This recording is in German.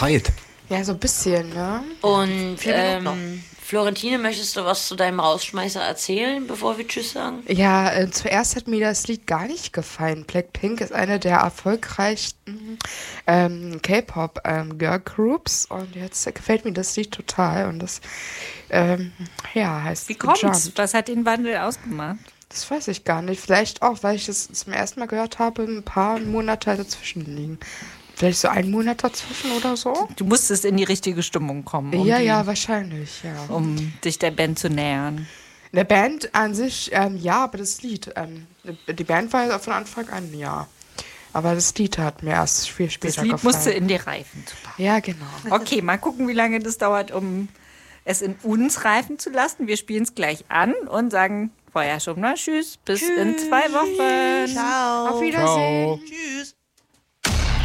Zeit. Ja, so ein bisschen, ne? Und 4 Minuten noch. Florentine, möchtest du was zu deinem Rausschmeißer erzählen, bevor wir Tschüss sagen? Ja, zuerst hat mir das Lied gar nicht gefallen. Blackpink ist eine der erfolgreichsten K-Pop-Girl-Groups und jetzt gefällt mir das Lied total und das heißt Wie kommt's? Jumped. Was hat den Wandel ausgemacht? Das weiß ich gar nicht. Vielleicht auch, weil ich das zum ersten Mal gehört habe, ein paar Monate dazwischen liegen. Vielleicht so 1 Monat dazwischen oder so? Du musstest in die richtige Stimmung kommen, Ja, wahrscheinlich, ja. um dich der Band zu nähern. Eine Band an sich, ja, aber das Lied, die Band war ja von Anfang an, ja. Aber das Lied hat mir erst viel später Das Lied gefallen. musste in dir reifen. Ja, genau. Okay, mal gucken, wie lange das dauert, um es in uns reifen zu lassen. Wir spielen es gleich an und sagen vorher schon mal Tschüss, bis in 2 Wochen. Ciao. Auf Wiedersehen. Ciao. Tschüss.